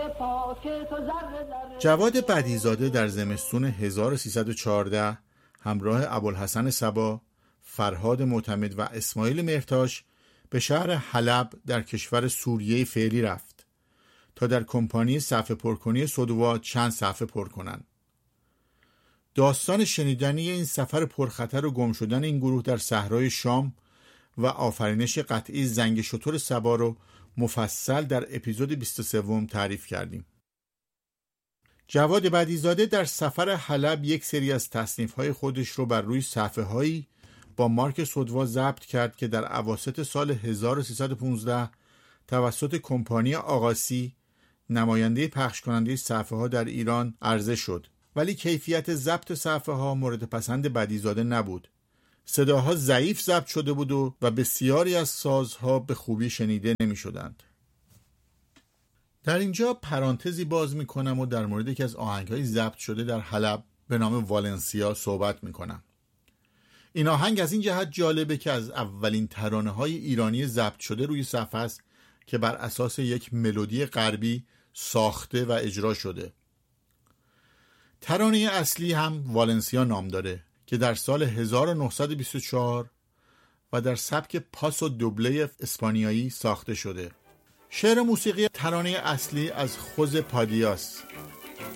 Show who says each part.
Speaker 1: جواد بدیع‌زاده در زمستون 1314 همراه ابوالحسن صبا، فرهاد معتمد و اسماعیل مهرتاش به شهر حلب در کشور سوریه فعلی رفت تا در کمپانی صفحه پرکنی سودوا چند صفحه پر کنند. داستان شنیدنی این سفر پرخطر و گم شدن این گروه در صحرای شام و آفرینش قطعی زنگ شتر صبا رو مفصل در اپیزود 23 تعریف کردیم. جواد بدیع‌زاده در سفر حلب یک سری از تصنیف‌های خودش رو بر روی صفحه‌هایی با مارک سودوا ضبط کرد که در اواسط سال 1315 توسط کمپانی آقاسی، نماینده پخش کننده صفحه‌ها در ایران، عرضه شد، ولی کیفیت ضبط صفحه‌ها مورد پسند بدیع‌زاده نبود. صداها ضعیف ضبط شده بود و بسیاری از سازها به خوبی شنیده نمی‌شدند. در اینجا پرانتزی باز می‌کنم و در مورد یکی از آهنگ‌های ضبط شده در حلب به نام والنسیا صحبت می‌کنم. این آهنگ از این جهت جالبه که از اولین ترانه‌های ایرانی ضبط شده روی صفحه است که بر اساس یک ملودی غربی ساخته و اجرا شده. ترانه اصلی هم والنسیا نام داره که در سال 1924 و در سبک پاس و دوبله اسپانیایی ساخته شده. شعر موسیقی ترانه اصلی از خوز پادیاس